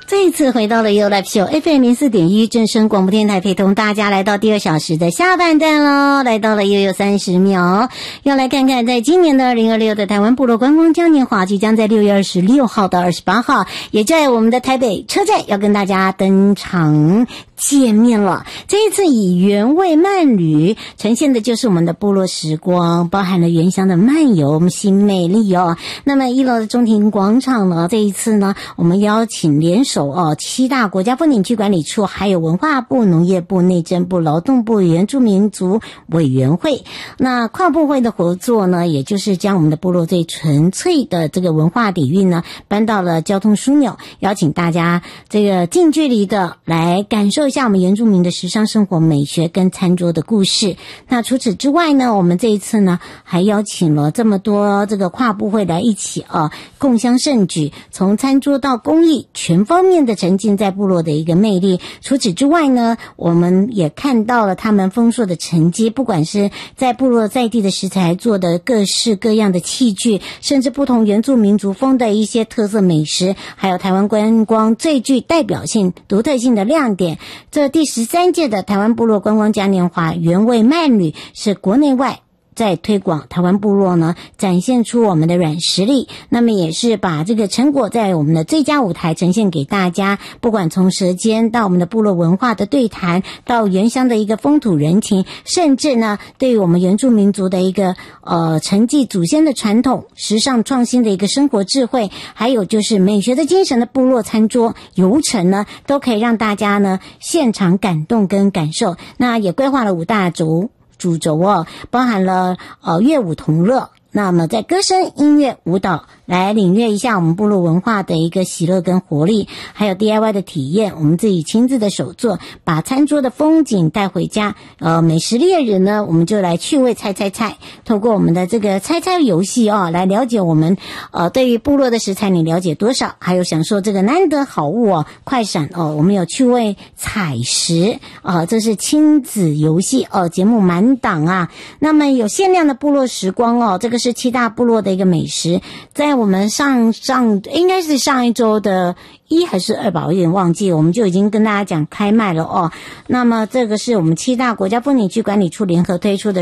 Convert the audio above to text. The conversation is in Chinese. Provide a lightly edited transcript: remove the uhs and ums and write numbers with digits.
这一次回到了 You Live Show FM 04.1正声广播电台，陪同大家来到第2小时的下半段咯，来到了又有30秒，要来看看在今年的2026的台湾部落观光嘉年华即将在6月26号到28号，也在我们的台北车站要跟大家登场见面了。这一次以原味慢旅呈现的就是我们的部落时光，包含了原乡的漫游新魅力哦。那么1楼的中庭广场呢，这一次呢我们邀请联手7大国家风景区管理处，还有文化部、农业部、内政部、劳动部、原住民族委员会，那跨部会的合作呢，也就是将我们的部落最纯粹的这个文化底蕴呢搬到了交通枢纽，邀请大家这个近距离的来感受一下我们原住民的时尚生活美学跟餐桌的故事。那除此之外呢，我们这一次呢还邀请了这么多这个跨部会来一起共襄盛举，从餐桌到工艺全方面的沉浸在部落的一个魅力。除此之外呢，我们也看到了他们丰硕的成绩，不管是在部落在地的食材做的各式各样的器具，甚至不同原住民族风的一些特色美食，还有台湾观光最具代表性独特性的亮点。这第13届的台湾部落观光嘉年华原味慢旅是国内外在推广台湾部落呢，展现出我们的软实力，那么也是把这个成果在我们的最佳舞台呈现给大家，不管从舌尖到我们的部落文化的对谈，到原乡的一个风土人情，甚至呢对于我们原住民族的一个承继祖先的传统，时尚创新的一个生活智慧，还有就是美学的精神的部落餐桌游程呢，都可以让大家呢现场感动跟感受。那也规划了5大主轴包含了乐舞同乐，那么在歌声、音乐、舞蹈来领略一下我们部落文化的一个喜乐跟活力，还有 DIY 的体验，我们自己亲自的手作，把餐桌的风景带回家。美食猎人呢，我们就来趣味猜，透过我们的这个猜游戏来了解我们对于部落的食材你了解多少，还有享受这个难得好物快闪我们有趣味采食这是亲子游戏节目满档啊。那么有限量的部落时光这个是7大部落的一个美食，在我们应该是上一周的1还是2吧，我有点忘记，我们就已经跟大家讲开卖了那么这个是我们7大国家风景区管理处联合推出的